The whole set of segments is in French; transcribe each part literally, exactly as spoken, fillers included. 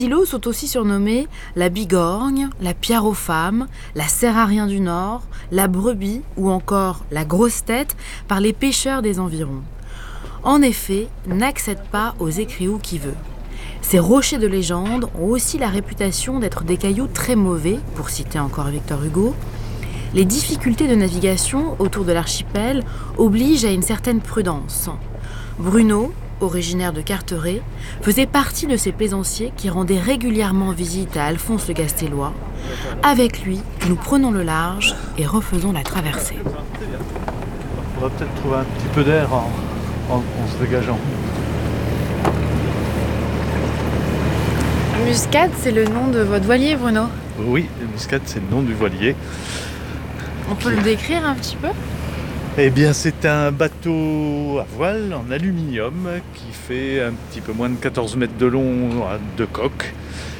Îlots sont aussi surnommés la bigorgne, la pierre aux femmes, la serre à rien du Nord, la brebis ou encore la grosse tête par les pêcheurs des environs. En effet, n'accède pas aux écrious qui veut. Ces rochers de légende ont aussi la réputation d'être des cailloux très mauvais, pour citer encore Victor Hugo. Les difficultés de navigation autour de l'archipel obligent à une certaine prudence. Bruno, originaire de Carteret, faisait partie de ces plaisanciers qui rendaient régulièrement visite à Alphonse le Gastellois. Avec lui, nous prenons le large et refaisons la traversée. On va peut-être trouver un petit peu d'air en, en, en se dégageant. Muscade, c'est le nom de votre voilier, Bruno? Oui, Muscade, c'est le nom du voilier. On peut le décrire un petit peu? Eh bien, c'est un bateau à voile en aluminium qui fait un petit peu moins de quatorze mètres de long de coque,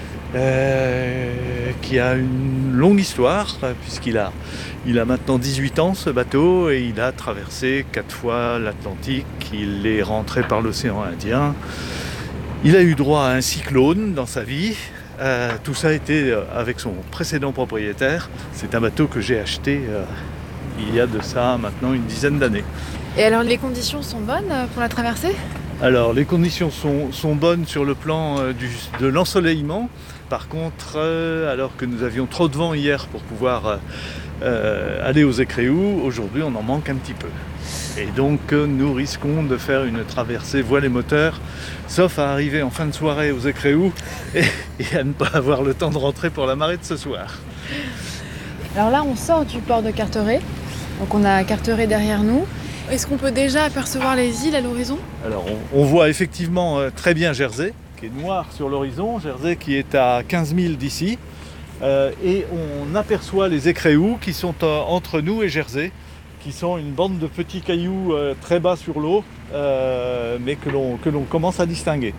euh, qui a une longue histoire, puisqu'il a, il a maintenant dix-huit ans, ce bateau, et il a traversé quatre fois l'Atlantique, il est rentré par l'océan Indien, il a eu droit à un cyclone dans sa vie. Euh, tout ça a été avec son précédent propriétaire. C'est un bateau que j'ai acheté euh, il y a de ça maintenant une dizaine d'années. Et alors les conditions sont bonnes pour la traversée? Alors les conditions sont, sont bonnes sur le plan euh, du, de l'ensoleillement. Par contre, euh, alors que nous avions trop de vent hier pour pouvoir euh, euh, aller aux écrious, aujourd'hui on en manque un petit peu. Et donc euh, nous risquons de faire une traversée voile et moteur, sauf à arriver en fin de soirée aux écrious et, et à ne pas avoir le temps de rentrer pour la marée de ce soir. Alors là on sort du port de Carteret. Donc on a Carteret derrière nous. Est-ce qu'on peut déjà apercevoir les îles à l'horizon? Alors on, on voit effectivement euh, très bien Jersey, qui est noir sur l'horizon, Jersey qui est à quinze milles d'ici. Euh, et on aperçoit les écrious qui sont euh, entre nous et Jersey, qui sont une bande de petits cailloux euh, très bas sur l'eau, euh, mais que l'on, que l'on commence à distinguer.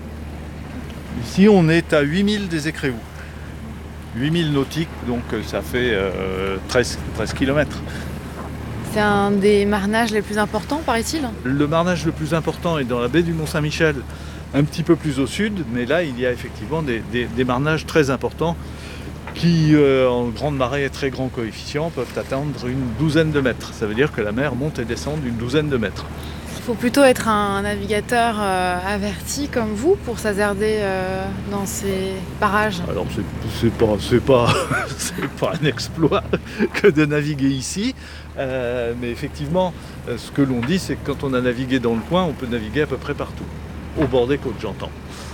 Ici on est à huit milles des écrious. huit milles nautiques, donc ça fait euh, treize kilomètres. C'est un des marnages les plus importants, paraît-il? Le marnage le plus important est dans la baie du Mont-Saint-Michel, un petit peu plus au sud, mais là il y a effectivement des, des, des marnages très importants qui, euh, en grande marée et très grand coefficient, peuvent atteindre une douzaine de mètres. Ça veut dire que la mer monte et descend d'une douzaine de mètres. Il faut plutôt être un navigateur euh, averti comme vous pour s'hasarder euh, dans ces parages. Alors c'est, c'est pas, c'est pas, c'est pas un exploit que de naviguer ici, euh, mais effectivement, ce que l'on dit, c'est que quand on a navigué dans le coin, on peut naviguer à peu près partout, au bord des côtes, j'entends.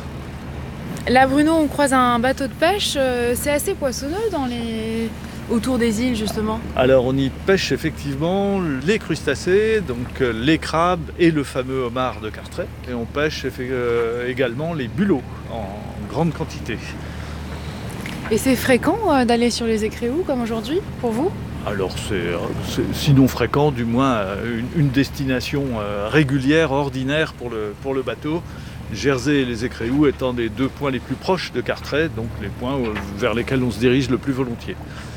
Là, Bruno, on croise un bateau de pêche. Euh, c'est assez poissonneux dans les... autour des îles, justement. Alors, on y pêche effectivement les crustacés, donc euh, les crabes et le fameux homard de Carteret. Et on pêche euh, également les bulots en grande quantité. Et c'est fréquent euh, d'aller sur les écrious comme aujourd'hui, pour vous? Alors, c'est, c'est sinon fréquent, du moins euh, une, une destination euh, régulière, ordinaire pour le, pour le bateau. Jersey et les écrious étant les deux points les plus proches de Carteret, donc les points vers lesquels on se dirige le plus volontiers.